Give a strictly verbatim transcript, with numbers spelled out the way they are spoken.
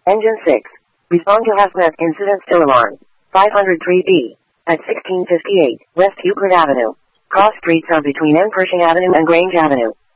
Engine six. Respond to hazmat incident still alarm. five oh three B. At sixteen fifty-eight West Euclid Avenue. Cross streets are between M. Pershing Avenue and Grange Avenue.